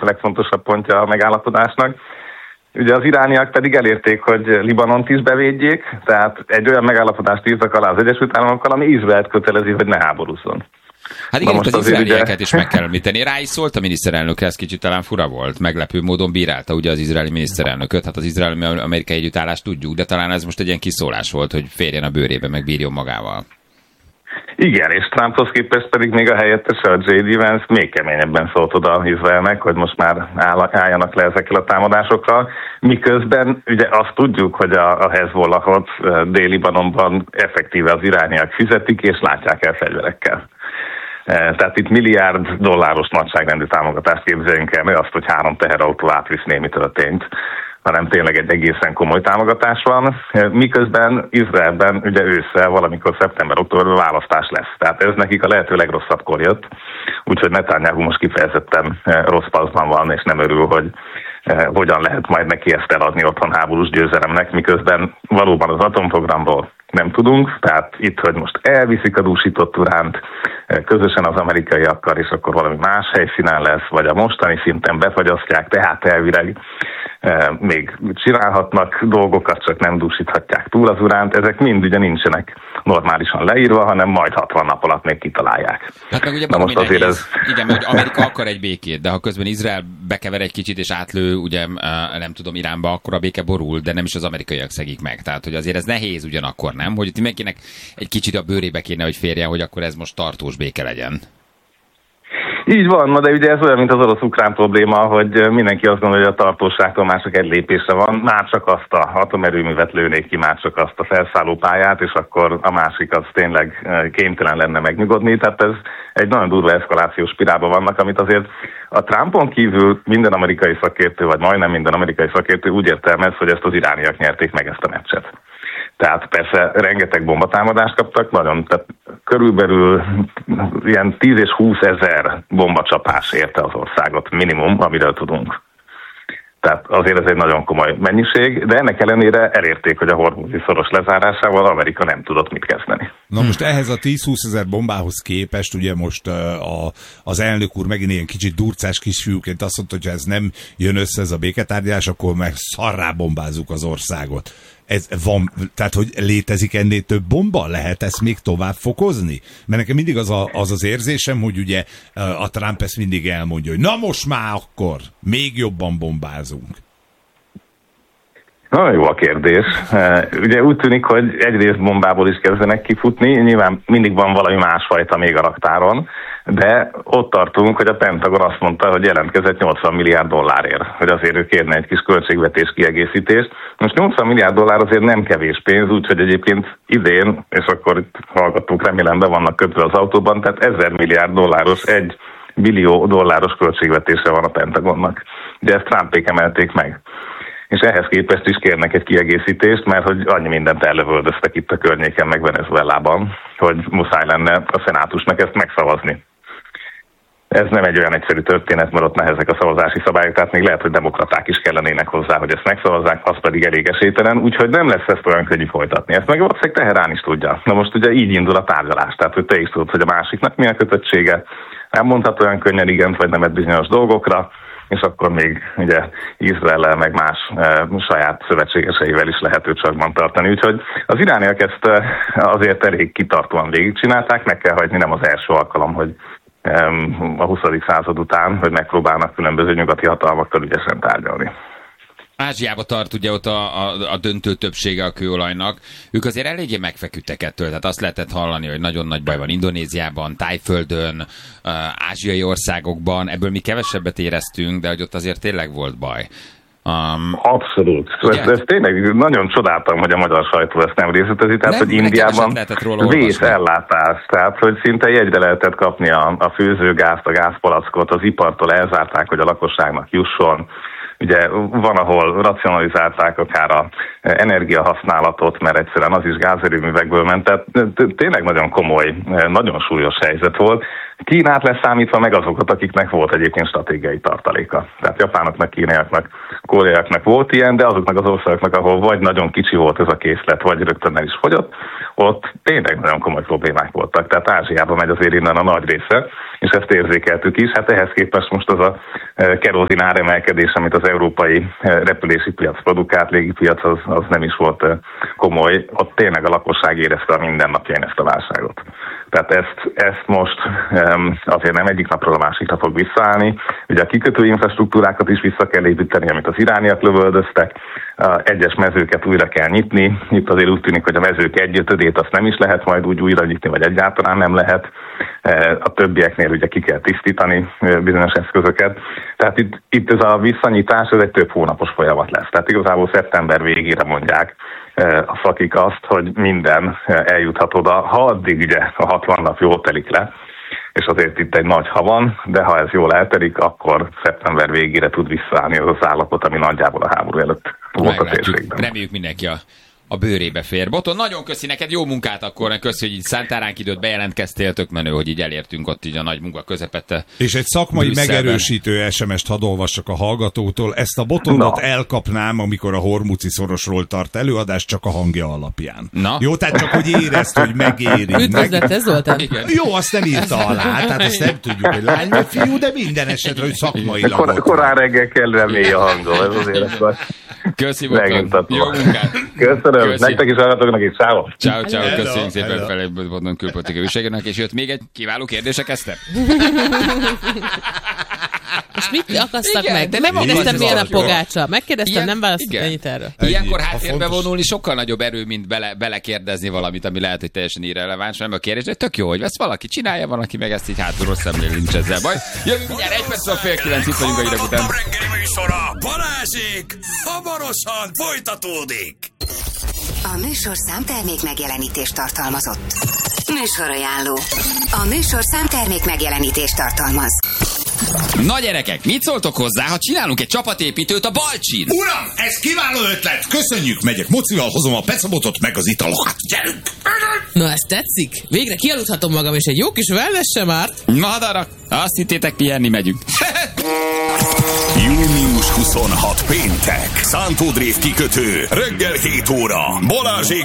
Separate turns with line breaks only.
legfontosabb pontja a megállapodásnak. Ugye az irániak pedig elérték, hogy Libanont is bevédjék, tehát egy olyan megállapodást írtak alá az Egyesült Államokkal, ami Izraelt kötelezi, hogy ne háborúzzon.
Hát igen, az izraelieket is meg kell említeni. Rá is szólt a miniszterelnök, ez kicsit talán fura volt. Meglepő módon bírálta ugye az izraeli miniszterelnököt. Hát az izraeli-amerikai együttállást tudjuk, de talán ez most egy ilyen kiszólás volt, hogy férjen a bőrébe, meg bírjon magával.
Igen, és Trumphoz képest pedig még a helyettese, a J.D. Vance még keményebben szólt oda Izraelnek, hogy most már álljanak le ezekkel a támadásokkal. Miközben ugye azt tudjuk, hogy a Hezbollahot Dél-Libanonban effektíve az irániak fizetik, és látják el fegyverekkel. Tehát itt $1 milliárd nagyságrendű támogatást képzeljünk el, azt, hogy 3 teherautó átvisz némi történt, hanem tényleg egy egészen komoly támogatás van. Miközben Izraelben ugye ősszel, valamikor szeptember-októberben választás lesz. Tehát ez nekik a lehető legrosszabbkor jött, úgyhogy Netanyahu most kifejezetten rossz paszban van, és nem örül, hogy hogyan lehet majd neki ezt eladni otthon háborús győzelemnek, miközben valóban az atomprogramból nem tudunk, tehát itt, hogy most elviszik a dúsított uránt közösen az amerikaiakkal, és akkor valami más helyszínen lesz, vagy a mostani szinten befagyasztják, tehát elvileg még csinálhatnak dolgokat, csak nem dúsíthatják túl az uránt. Ezek mind ugye nincsenek normálisan leírva, hanem majd 60 nap alatt még kitalálják.
Hát meg ugye most azért ez... Igen, mert Amerika akar egy békét, de ha közben Izrael bekever egy kicsit és átlő, ugye nem tudom, Iránba, akkor a béke borul, de nem is az amerikaiak szegik meg. Tehát, hogy azért ez nehéz ugyanakkor, nem? Hogy itt mindenkinek egy kicsit a bőrébe kéne, hogy férjen, hogy akkor ez most tartós béke legyen.
Így van, de ugye ez olyan, mint az orosz-ukrán probléma, hogy mindenki azt gondolja, hogy a tartóságtól már csak egy lépésre van, már csak azt a atomerőművet lőnék ki, már csak azt a felszállópályát, és akkor a másik az tényleg kénytelen lenne megnyugodni. Tehát ez egy nagyon durva eszkalációs spirálban vannak, amit azért a Trumpon kívül minden amerikai szakértő, vagy majdnem minden amerikai szakértő úgy értelmez, hogy ezt az irániak nyerték meg ezt a meccset. Tehát persze rengeteg bombatámadást kaptak, tehát körülbelül ilyen 10 és 20 ezer bombacsapás érte az országot, minimum, amiről tudunk. Tehát azért ez egy nagyon komoly mennyiség, de ennek ellenére elérték, hogy a hormuzi szoros lezárásával Amerika nem tudott mit kezdeni.
Na most ehhez a 10-20 ezer bombához képest, ugye most az elnök úr megint ilyen kicsit durcás kisfiúként azt mondta, hogy ha ez nem jön össze ez a béketárgyalás, akkor meg szarrá bombázzuk az országot. Ez van, tehát hogy létezik ennél több bomba? Lehet ezt még tovább fokozni? Mert nekem mindig az érzésem, hogy ugye a Trump ezt mindig elmondja, hogy na most már akkor még jobban bombázunk.
Nagyon jó a kérdés. Ugye úgy tűnik, hogy egyrészt bombából is kezdenek kifutni, nyilván mindig van valami másfajta még a raktáron, de ott tartunk, hogy a Pentagon azt mondta, hogy jelentkezett $80 milliárd, hogy azért ő kérne egy kis költségvetés kiegészítést. Most $80 milliárd azért nem kevés pénz, úgyhogy egyébként idén, és akkor itt hallgatók remélem be vannak kötve az autóban, tehát $1000 milliárd, $1 billió költségvetése van a Pentagonnak. De ezt Trumpék emelték meg. És ehhez képest is kérnek egy kiegészítést, mert hogy annyi mindent ellövöldöztek itt a környéken, meg Venezuelában, hogy muszáj lenne a szenátusnak ezt megszavazni. Ez nem egy olyan egyszerű történet, mert ott nehezek a szavazási szabályok, tehát még lehet, hogy demokraták is kellenének hozzá, hogy ezt megszavazzák, az pedig elég esélytelen, úgyhogy nem lesz ezt olyan könnyű folytatni. Ezt meg valószínűleg Teherán is tudja. Na most ugye így indul a tárgyalás, tehát hogy te is tudod, hogy a másiknak mi a kötöttsége, nem mondhat olyan könnyen igent vagy nemet bizonyos dolgokra, és akkor még ugye Izraellel meg más saját szövetségeseivel is lehet őt csakban tartani. Úgyhogy az irániak ezt azért elég kitartóan végigcsinálták, meg kell hagyni, nem az első alkalom, hogy a 20. század után, hogy megpróbálnak különböző nyugati hatalmakkal ügyesen tárgyalni.
Ázsiába tart ugye ott a döntő többsége a kőolajnak. Ők azért eléggé megfeküdtek ettől, tehát azt lehetett hallani, hogy nagyon nagy baj van Indonéziában, Tájföldön, ázsiai országokban. Ebből mi kevesebbet éreztünk, de hogy ott azért tényleg volt baj.
Abszolút. Ez tényleg nagyon csodáltam, hogy a magyar sajtó ezt nem részletezi, tehát hogy Indiában vészellátás, tehát hogy szinte jegyre lehetett kapni a főzőgázt, a gázpalackot, az ipartól elzárták, hogy a lakosságnak jusson. Ugye van, ahol racionalizálták akár a energiahasználatot, mert egyszerűen az is gázerőművekből ment, tehát tényleg nagyon komoly, nagyon súlyos helyzet volt. Kínát leszámítva meg azokat, akiknek volt egyébként stratégiai tartaléka. Tehát japánoknak, kínaiaknak, koreaiaknak volt ilyen, de azoknak az országoknak, ahol vagy nagyon kicsi volt ez a készlet, vagy rögtön el is fogyott, ott tényleg nagyon komoly problémák voltak. Tehát Ázsiában megy azért innen a nagy része, és ezt érzékeltük is. Hát ehhez képest most az a kerozin áremelkedés, amit az európai repülési piac produkált, légipiac, az nem is volt komoly. Ott tényleg a lakosság érezte a mindennapjain ezt a válságot. Tehát ezt most azért nem egyik napról a másikra fog visszaállni. Ugye a kikötő infrastruktúrákat is vissza kell építeni, amit az irániak lövöldöztek. Egyes mezőket újra kell nyitni. Itt azért úgy tűnik, hogy a mezők 1/5 azt nem is lehet majd úgy újra nyitni, vagy egyáltalán nem lehet. A többieknél ugye ki kell tisztítani bizonyos eszközöket. Tehát itt ez a visszanyitás, ez egy több hónapos folyamat lesz. Tehát igazából szeptember végére mondják a szakik azt, hogy minden eljuthat oda, ha addig ugye a 60 nap jól telik le, és azért itt egy nagy ha van, de ha ez jól eltelik, akkor szeptember végére tud visszaállni az az állapot, ami nagyjából a háború előtt volt a térségben.
Reméljük mindenki a bőrébe fér. Boton, nagyon köszi neked, jó munkát akkor, köszi, hogy így szántál ránk időt, bejelentkeztél, tök menő, hogy így elértünk ott így a nagy munka közepette.
És egy szakmai Brüsszelben megerősítő SMS-t hadd olvassak a hallgatótól. Ezt a Botonot elkapnám, amikor a Hormuci Szorosról tart előadást, csak a hangja alapján. Na? Jó, tehát csak hogy érezd, hogy megéri.
Üdvözlet, ez Zoltán?
Jó, azt nem írta alá, tehát azt nem tudjuk, hogy lány vagy fiú, de minden esetre, hogy szakmailag.
Korán reggel kell remély a hangom, ez azért van.
Köszi, Boton. Jó munkát.
Köszönöm. Nektek is hallgatóknak is.
Ciao, köszönjük szépen Feléből külpolitikai újságírónak, és jött még egy kiváló kérdése, kezdtem.
És mit akasztak meg? De megkérdeztem, milyen a pogácsa. Megkérdeztem, nem választok ennyit erre.
Ilyenkor háttérbe vonulni sokkal nagyobb erő, mint belekérdezni valamit, ami lehet, hogy teljesen irreleváns, nem a kérdés, de tök jó, hogy ezt valaki csinálja, van, aki meg ezt így hátulról szemlél, nincs ezzel baj. Jövünk mindjárt 1 perc, 8:30, itt vagyunk a hírek után.
Balázsék hamarosan folytatódik.
A műsorszám termék megjelenítést tartalmazott. Műsorajánló. A műsorszám termék megjelenítést tartalmaz.
Na gyerekek, mit szóltok hozzá, ha csinálunk egy csapatépítőt a Balcsin?
Uram, ez kiváló ötlet! Köszönjük, megyek mocival, hozom a pecabotot meg az italokat. Gyerünk!
Na, ez tetszik? Végre kialudhatom magam, és egy jó kis wellness sem árt.
Madarak, azt hittétek, pihenni megyünk.
Június 26 péntek. Szántó Drév kikötő. Reggel 7 óra. Balázsék